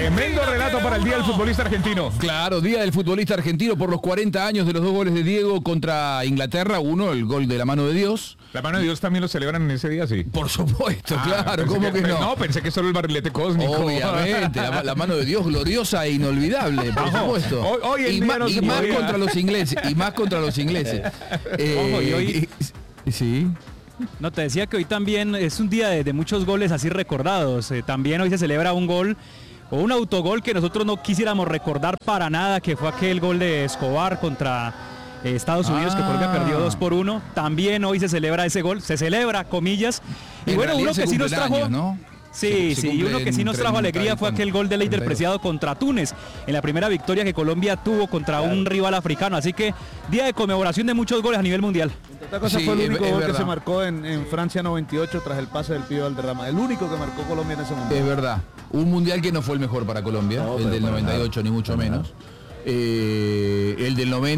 Tremendo relato para el Día del Futbolista Argentino. Claro, Día del Futbolista Argentino por los 40 años de los 2 goles de Diego contra Inglaterra. Uno, el gol de la mano de Dios. La mano de Dios también lo celebran en ese día, sí. Por supuesto, claro, pensé ¿cómo que no? No, pensé que solo el barrilete cósmico. Obviamente, la mano de Dios gloriosa e inolvidable, por supuesto. Hoy en y día no se más podía. contra los ingleses, y más contra los ingleses. y hoy- Sí. No, te decía que hoy también es un día de muchos goles así recordados. También hoy se celebra un gol o un autogol que nosotros no quisiéramos recordar para nada, que fue aquel gol de Escobar contra Estados Unidos, que Colombia perdió 2-1. También hoy se celebra ese gol, se celebra, comillas. Y En bueno, realidad uno se que sí nos cumplen trajo... años, ¿no? Sí, Se y uno que sí nos trajo alegría fue aquel gol de Leider 32. Preciado contra Túnez, en la primera victoria que Colombia tuvo contra un rival africano. Así que día de conmemoración de muchos goles a nivel mundial. Esta cosa Sí, fue el único es gol que verdad. se marcó en Francia 98 tras el pase del Pío Valderrama. El único que marcó Colombia en ese momento. Es verdad. Un mundial que no fue el mejor para Colombia, No, el pero del para 98 ni mucho menos. El del 90